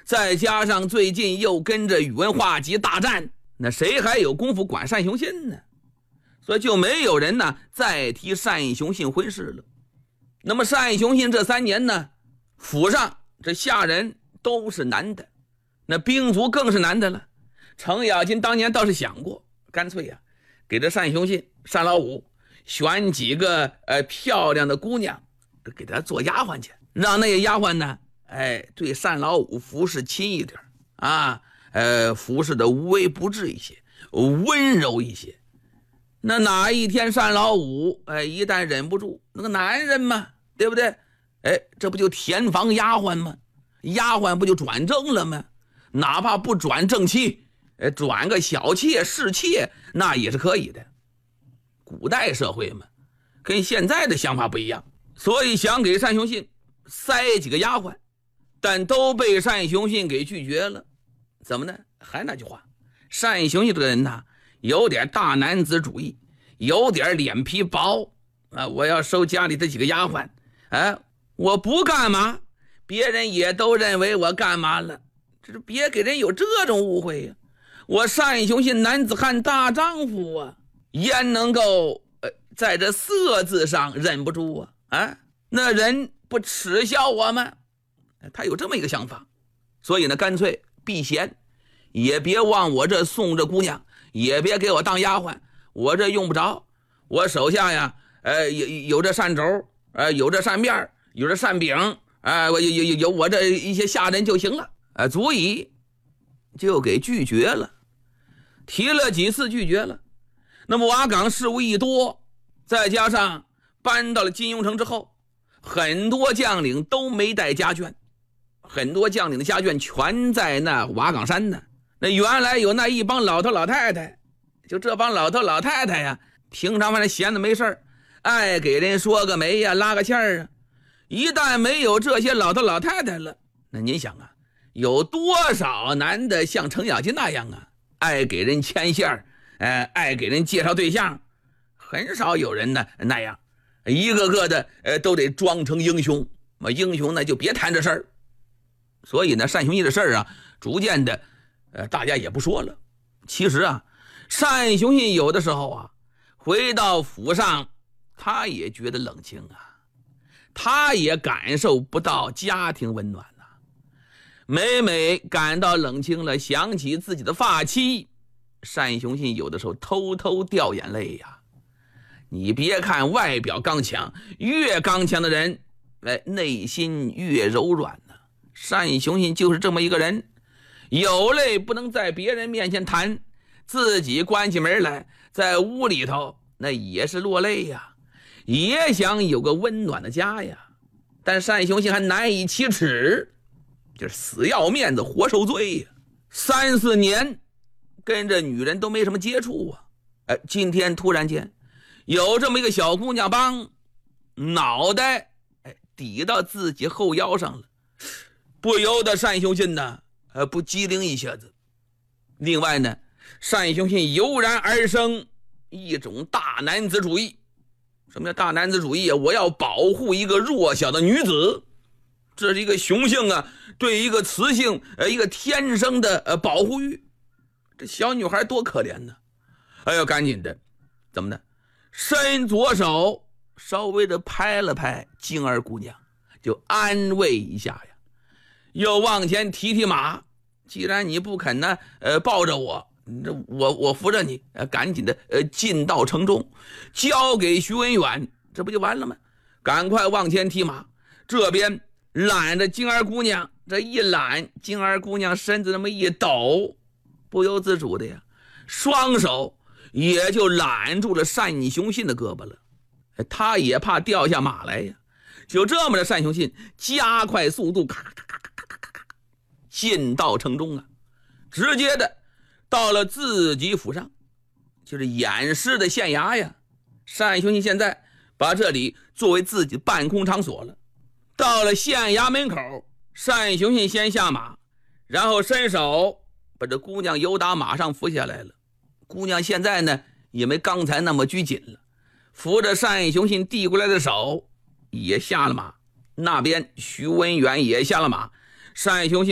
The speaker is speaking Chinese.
再加上最近又跟着宇文化及大战，那谁还有功夫管单雄信呢？所以就没有人呢再提单雄信婚事了。那么单雄信这3年呢，府上这下人都是男的，那兵卒更是男的了。程咬金当年倒是想过，干脆呀，给这单雄信、单老五选几个漂亮的姑娘，给他做丫鬟去，让那些丫鬟呢，对单老五服侍亲一点啊，服侍的无微不至一些，温柔一些。那哪一天单老五一旦忍不住，那个男人嘛，对不对？这不就填房丫鬟吗？丫鬟不就转正了吗？哪怕不转正妻，转个小妾、侍妾，那也是可以的。古代社会嘛，跟现在的想法不一样，所以想给单雄信塞几个丫鬟，但都被单雄信给拒绝了。怎么呢？还那句话，单雄信这个人呢，有点大男子主义，有点脸皮薄啊！我要收家里的几个丫鬟，我不干嘛，别人也都认为我干嘛了，这是别给人有这种误会呀！我单雄信男子汉大丈夫啊，焉能够在这色字上忍不住啊？那人不耻笑我吗？他有这么一个想法，所以呢，干脆避嫌，也别往我这送这姑娘，也别给我当丫鬟，我这用不着，我手下呀，有这扇轴，有这扇面，有这扇柄，有我这一些下人就行了，足以，就给拒绝了，提了几次拒绝了。那么瓦岗事务一多，再加上搬到了金庸城之后，很多将领都没带家眷，很多将领的家眷全在那瓦岗山呢。那原来有那一帮老头老太太，就这帮老头老太太呀，平常反正闲的没事爱给人说个媒呀，拉个线啊。一旦没有这些老头老太太了，那您想啊，有多少男的像程咬金那样啊，爱给人牵线，爱给人介绍对象，很少有人呢那样，一个个的都得装成英雄，英雄呢就别谈这事儿。所以呢，单雄信的事儿啊，逐渐的大家也不说了。其实啊，单雄信有的时候啊，回到府上，他也觉得冷清啊，他也感受不到家庭温暖啊。每每感到冷清了，想起自己的发妻，单雄信有的时候偷偷掉眼泪呀。你别看外表刚强，越刚强的人，内心越柔软呢。单雄信就是这么一个人，有泪不能在别人面前谈，自己关起门来，在屋里头那也是落泪呀，也想有个温暖的家呀。但单雄信还难以启齿，就是死要面子活受罪呀。3、4年跟这女人都没什么接触啊，今天突然间有这么一个小姑娘帮脑袋抵到自己后腰上了，不由得单雄信呢不机灵一下子。另外呢，单雄信油然而生一种大男子主义。什么叫大男子主义啊？我要保护一个弱小的女子，这是一个雄性啊对一个雌性一个天生的保护欲。这小女孩多可怜呢，赶紧的怎么呢，伸左手稍微的拍了拍晶儿姑娘，就安慰一下呀，又往前提提马，既然你不肯呢抱着我，我扶着你，赶紧的进到城中，交给徐文远，这不就完了吗？赶快往前提马，这边揽着晶儿姑娘，这一揽，晶儿姑娘身子那么一抖，不由自主的呀，双手也就揽住了单雄信的胳膊了。他也怕掉下马来呀，就这么的，单雄信加快速度，咔咔咔咔咔咔进到城中啊，直接的到了自己府上，就是偃师的县衙呀。单雄信现在把这里作为自己办公场所了。到了县衙门口，单雄信先下马，然后伸手把这姑娘由打马上扶下来了。姑娘现在呢也没刚才那么拘谨了，扶着单雄信递过来的手也下了马。那边徐文远也下了马，单雄信